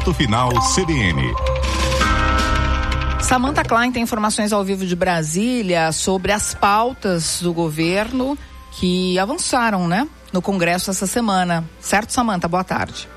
Ponto Final CBN. Samantha Klein tem informações ao vivo de Brasília sobre as pautas do governo que avançaram, né, no Congresso essa semana. Certo, Samantha? Boa tarde.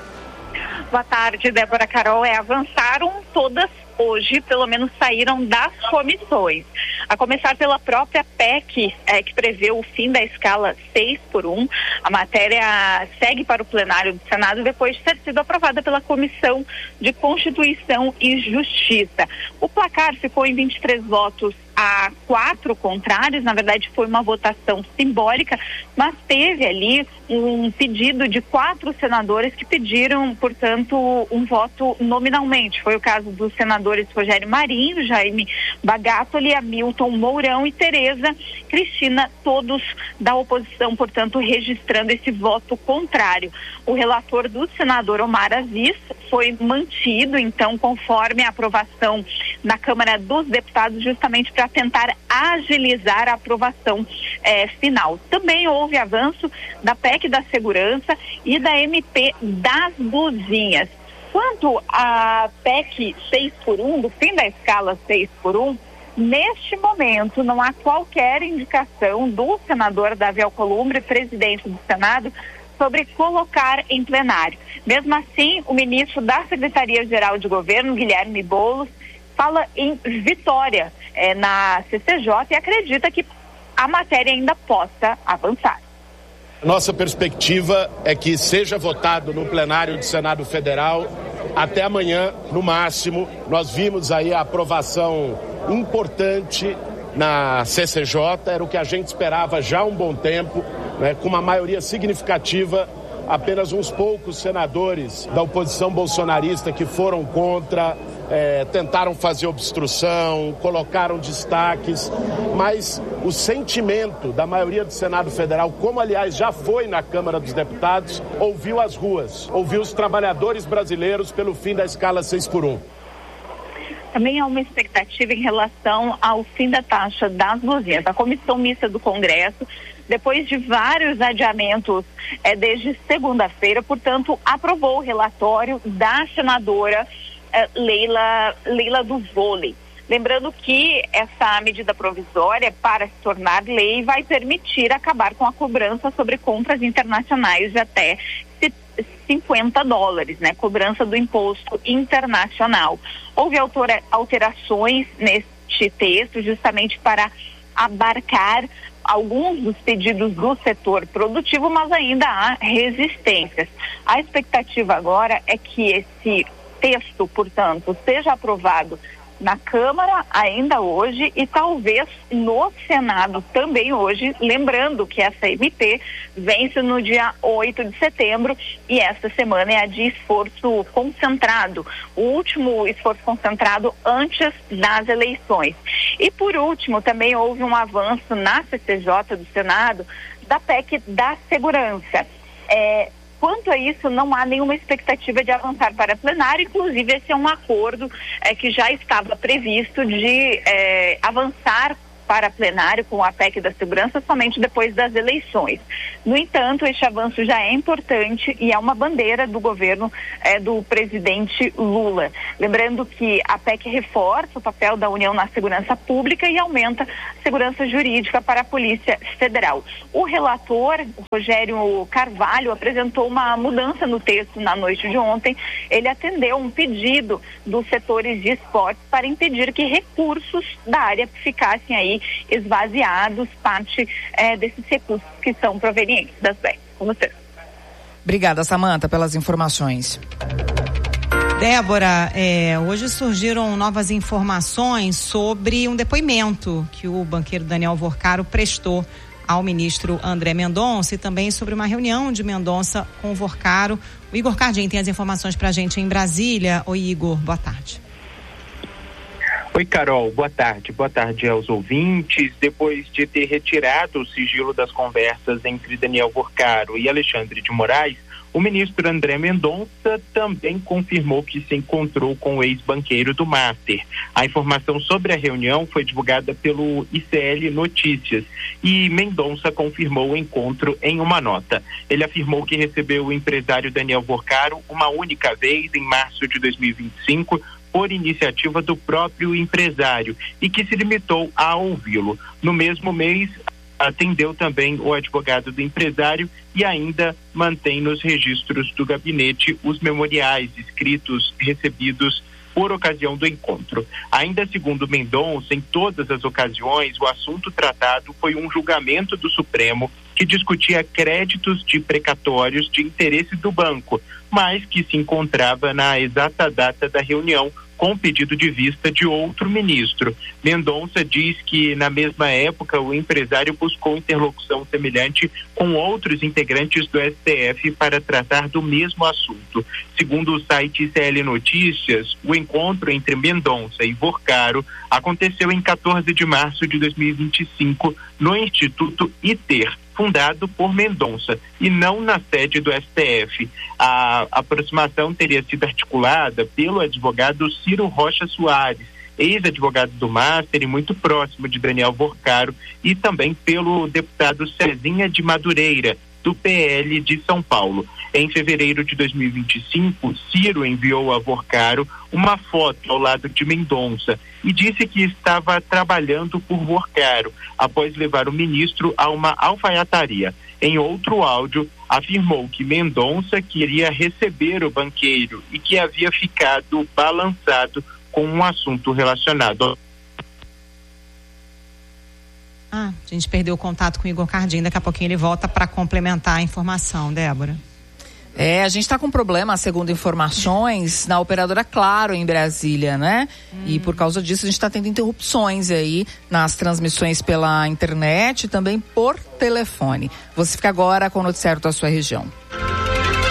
Boa tarde, Débora, Carol. Avançaram todas hoje, pelo menos saíram das comissões. A começar pela própria PEC, que prevê o fim da escala 6x1. A matéria segue para o plenário do Senado depois de ter sido aprovada pela Comissão de Constituição e Justiça. O placar ficou em 23 votos a 4 contrários. Na verdade, foi uma votação simbólica, mas teve ali um pedido de 4 senadores que pediram, portanto, um voto nominalmente. Foi o caso dos senadores Rogério Marinho, Jaime Bagatoli, Hamilton Mourão e Tereza Cristina, todos da oposição, portanto, registrando esse voto contrário. O relator do senador Omar Aziz foi mantido, então, conforme a aprovação na Câmara dos Deputados, justamente para tentar agilizar a aprovação final. Também houve avanço da PEC da Segurança e da MP das Blusinhas. Quanto à PEC 6x1, do fim da escala 6x1, neste momento não há qualquer indicação do senador Davi Alcolumbre, presidente do Senado, sobre colocar em plenário. Mesmo assim, o ministro da Secretaria-Geral de Governo, Guilherme Boulos, fala em vitória na CCJ e acredita que a matéria ainda possa avançar. Nossa perspectiva é que seja votado no plenário do Senado Federal até amanhã, no máximo. Nós vimos aí a aprovação importante na CCJ, era o que a gente esperava já há um bom tempo, né, com uma maioria significativa. Apenas uns poucos senadores da oposição bolsonarista que foram contra, tentaram fazer obstrução, colocaram destaques, mas o sentimento da maioria do Senado Federal, como aliás já foi na Câmara dos Deputados, ouviu as ruas, ouviu os trabalhadores brasileiros pelo fim da escala 6x1. Também há uma expectativa em relação ao fim da taxa das blusinhas. A Comissão Mista do Congresso, depois de vários adiamentos desde segunda-feira, portanto, aprovou o relatório da senadora Leila do Vôlei. Lembrando que essa medida provisória, para se tornar lei, vai permitir acabar com a cobrança sobre compras internacionais de até $50, né? Cobrança do imposto internacional. Houve alterações neste texto justamente para abarcar alguns dos pedidos do setor produtivo, mas ainda há resistências. A expectativa agora é que esse texto, portanto, seja aprovado na Câmara ainda hoje e talvez no Senado também hoje, lembrando que essa MP vence no dia 8 de setembro e essa semana é a de esforço concentrado, o último esforço concentrado antes das eleições. E por último, também houve um avanço na CCJ do Senado da PEC da Segurança. Quanto a isso, não há nenhuma expectativa de avançar para plenário, inclusive esse é um acordo que já estava previsto de avançar para plenário com a PEC da Segurança somente depois das eleições. No entanto, este avanço já é importante e é uma bandeira do governo do presidente Lula. Lembrando que a PEC reforça o papel da União na segurança pública e aumenta a segurança jurídica para a Polícia Federal. O relator, Rogério Carvalho, apresentou uma mudança no texto na noite de ontem. Ele atendeu um pedido dos setores de esportes para impedir que recursos da área ficassem aí esvaziados, parte desses recursos que são provenientes das BECs. Com você. Obrigada, Samantha, pelas informações. Débora, hoje surgiram novas informações sobre um depoimento que o banqueiro Daniel Vorcaro prestou ao ministro André Mendonça e também sobre uma reunião de Mendonça com o Vorcaro. O Igor Cardim tem as informações pra gente em Brasília. Oi, Igor, boa tarde. Oi, Carol, boa tarde aos ouvintes. Depois de ter retirado o sigilo das conversas entre Daniel Vorcaro e Alexandre de Moraes, O ministro André Mendonça também confirmou que se encontrou com o ex-banqueiro do Master. A informação sobre a reunião foi divulgada pelo ICL Notícias e Mendonça confirmou o encontro em uma nota. Ele afirmou que recebeu o empresário Daniel Vorcaro uma única vez em março de 2025 por iniciativa do próprio empresário e que se limitou a ouvi-lo. No mesmo mês, atendeu também o advogado do empresário e ainda mantém nos registros do gabinete os memoriais escritos recebidos por ocasião do encontro. Ainda segundo Mendonça, em todas as ocasiões, o assunto tratado foi um julgamento do Supremo que discutia créditos de precatórios de interesse do banco, mas que se encontrava na exata data da reunião com pedido de vista de outro ministro. Mendonça diz que, na mesma época, o empresário buscou interlocução semelhante com outros integrantes do STF para tratar do mesmo assunto. Segundo o site ICL Notícias, o encontro entre Mendonça e Vorcaro aconteceu em 14 de março de 2025 no Instituto ITER, fundado por Mendonça, e não na sede do STF. A aproximação teria sido articulada pelo advogado Ciro Rocha Soares, ex-advogado do Master e muito próximo de Daniel Vorcaro, e também pelo deputado Cezinha de Madureira, do PL de São Paulo. Em fevereiro de 2025, Ciro enviou a Vorcaro uma foto ao lado de Mendonça e disse que estava trabalhando por Vorcaro, após levar o ministro a uma alfaiataria. Em outro áudio, afirmou que Mendonça queria receber o banqueiro e que havia ficado balançado com um assunto relacionado. A gente perdeu o contato com o Igor Cardin, daqui a pouquinho ele volta para complementar a informação, Débora. A gente está com problema, segundo informações, na operadora Claro em Brasília, né? E por causa disso a gente está tendo interrupções aí nas transmissões pela internet e também por telefone. Você fica agora com o noticiário da sua região.